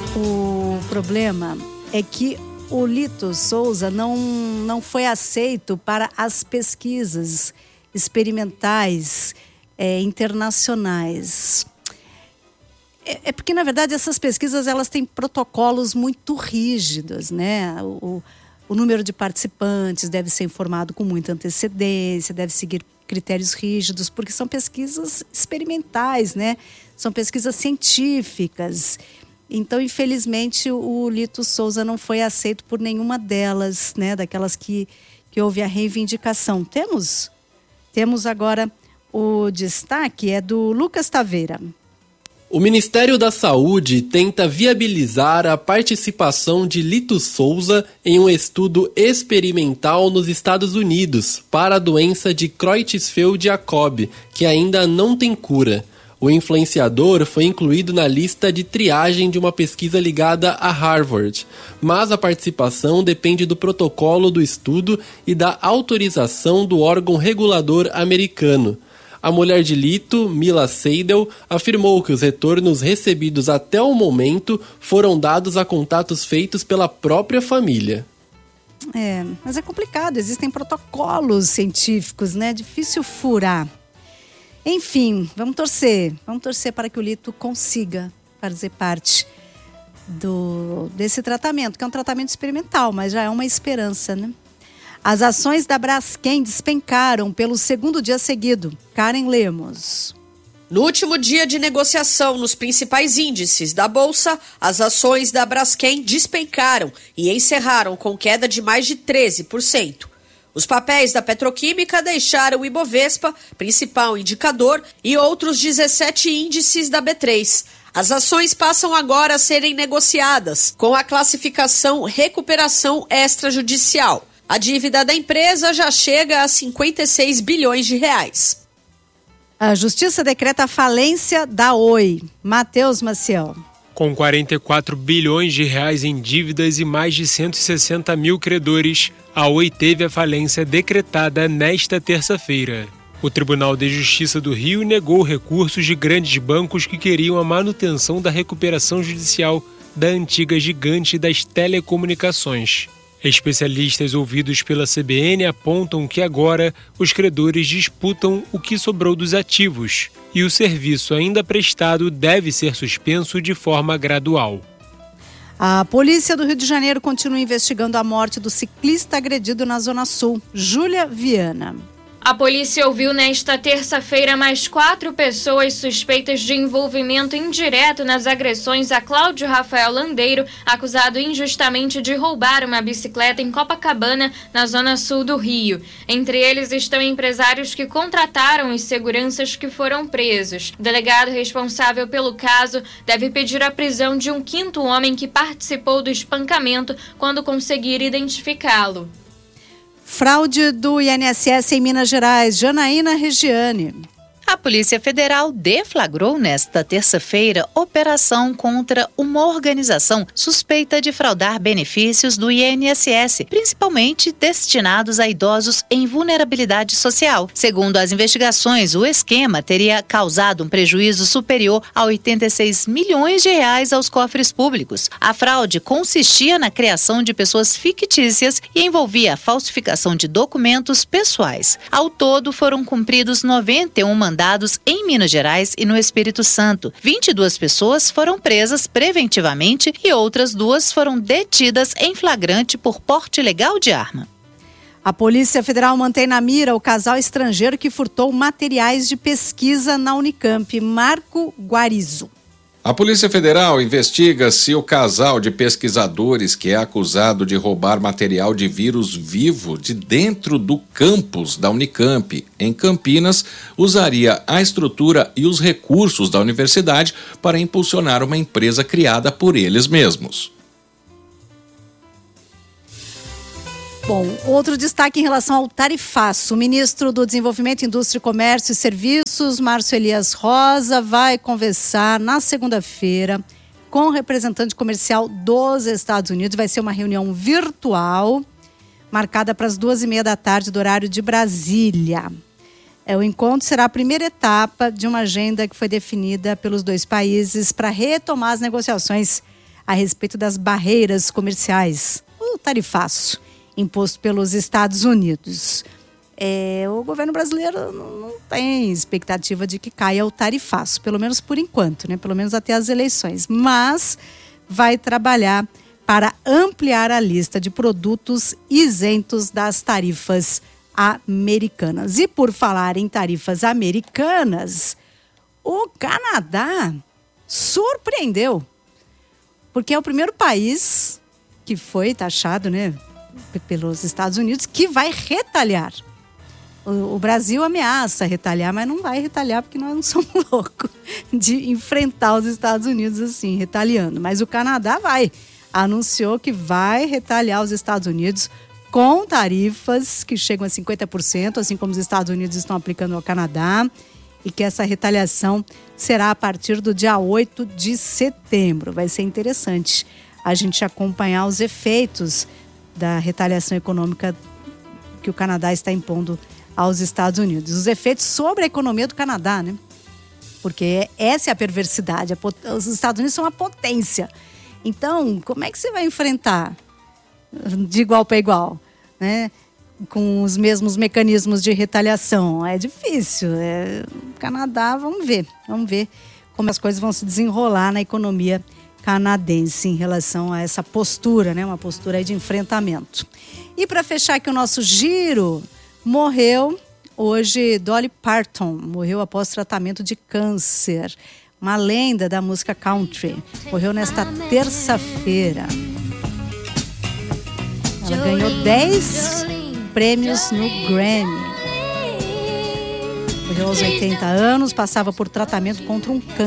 O problema é que o Lito Souza não foi aceito para as pesquisas experimentais internacionais. É porque, na verdade, essas pesquisas elas têm protocolos muito rígidos, né? O número de participantes deve ser informado com muita antecedência, deve seguir critérios rígidos, porque são pesquisas experimentais, né? São pesquisas científicas. Então, infelizmente, o Lito Souza não foi aceito por nenhuma delas, né? Daquelas que houve a reivindicação. Temos agora o destaque, é do Lucas Taveira. O Ministério da Saúde tenta viabilizar a participação de Lito Souza em um estudo experimental nos Estados Unidos para a doença de Creutzfeldt-Jakob, que ainda não tem cura. O influenciador foi incluído na lista de triagem de uma pesquisa ligada a Harvard, mas a participação depende do protocolo do estudo e da autorização do órgão regulador americano. A mulher de Lito, Mila Seidel, afirmou que os retornos recebidos até o momento foram dados a contatos feitos pela própria família. Mas é complicado, existem protocolos científicos, né? Difícil furar. Enfim, vamos torcer para que o Lito consiga fazer parte desse tratamento, que é um tratamento experimental, mas já é uma esperança, né? As ações da Braskem despencaram pelo segundo dia seguido. Karen Lemos. No último dia de negociação nos principais índices da Bolsa, as ações da Braskem despencaram e encerraram com queda de mais de 13%. Os papéis da petroquímica deixaram o Ibovespa, principal indicador, e outros 17 índices da B3. As ações passam agora a serem negociadas com a classificação Recuperação Extrajudicial. A dívida da empresa já chega a 56 bilhões de reais. A Justiça decreta a falência da Oi. Matheus Maciel. Com 44 bilhões de reais em dívidas e mais de 160 mil credores, a Oi teve a falência decretada nesta terça-feira. O Tribunal de Justiça do Rio negou recursos de grandes bancos que queriam a manutenção da recuperação judicial da antiga gigante das telecomunicações. Especialistas ouvidos pela CBN apontam que agora os credores disputam o que sobrou dos ativos e o serviço ainda prestado deve ser suspenso de forma gradual. A polícia do Rio de Janeiro continua investigando a morte do ciclista agredido na Zona Sul. Júlia Viana. A polícia ouviu nesta terça-feira mais 4 pessoas suspeitas de envolvimento indireto nas agressões a Cláudio Rafael Landeiro, acusado injustamente de roubar uma bicicleta em Copacabana, na zona sul do Rio. Entre eles estão empresários que contrataram os seguranças que foram presos. O delegado responsável pelo caso deve pedir a prisão de um 5º homem que participou do espancamento quando conseguir identificá-lo. Fraude do INSS em Minas Gerais. Janaína Regiane. A Polícia Federal deflagrou nesta terça-feira operação contra uma organização suspeita de fraudar benefícios do INSS, principalmente destinados a idosos em vulnerabilidade social. Segundo as investigações, o esquema teria causado um prejuízo superior a 86 milhões de reais aos cofres públicos. A fraude consistia na criação de pessoas fictícias e envolvia a falsificação de documentos pessoais. Ao todo, foram cumpridos 91 mandados em Minas Gerais e no Espírito Santo. 22 pessoas foram presas preventivamente e outras 2 foram detidas em flagrante por porte ilegal de arma. A Polícia Federal mantém na mira o casal estrangeiro que furtou materiais de pesquisa na Unicamp. Marco Guarizo. A Polícia Federal investiga se o casal de pesquisadores que é acusado de roubar material de vírus vivo de dentro do campus da Unicamp, em Campinas, usaria a estrutura e os recursos da universidade para impulsionar uma empresa criada por eles mesmos. Bom, outro destaque em relação ao tarifaço. O ministro do Desenvolvimento, Indústria, Comércio e Serviços, Márcio Elias Rosa, vai conversar na segunda-feira com o representante comercial dos Estados Unidos. Vai ser uma reunião virtual, marcada para as 2h30 da tarde do horário de Brasília. O encontro será a primeira etapa de uma agenda que foi definida pelos 2 países para retomar as negociações a respeito das barreiras comerciais, o tarifaço imposto pelos Estados Unidos. O governo brasileiro não tem expectativa de que caia o tarifaço, pelo menos por enquanto, né? Pelo menos até as eleições, mas vai trabalhar para ampliar a lista de produtos isentos das tarifas americanas. E por falar em tarifas americanas, o Canadá surpreendeu, porque é o primeiro país que foi taxado, né, pelos Estados Unidos, que vai retaliar. O Brasil ameaça retaliar, mas não vai retaliar porque nós não somos loucos de enfrentar os Estados Unidos assim, retaliando. Mas o Canadá anunciou que vai retaliar os Estados Unidos com tarifas que chegam a 50%, assim como os Estados Unidos estão aplicando ao Canadá, e que essa retaliação será a partir do dia 8 de setembro. Vai ser interessante a gente acompanhar os efeitos da retaliação econômica que o Canadá está impondo aos Estados Unidos. Os efeitos sobre a economia do Canadá, né? Porque essa é a perversidade. Os Estados Unidos são uma potência. Então, como é que você vai enfrentar de igual para igual, né? Com os mesmos mecanismos de retaliação? É difícil. O Canadá, vamos ver como as coisas vão se desenrolar na economia canadense em relação a essa postura, né? Uma postura aí de enfrentamento. E para fechar aqui o nosso giro, morreu hoje Dolly Parton, morreu após tratamento de câncer. Uma lenda da música country. Morreu nesta terça-feira. Ela ganhou 10 prêmios no Grammy. Morreu aos 80 anos, passava por tratamento contra um câncer.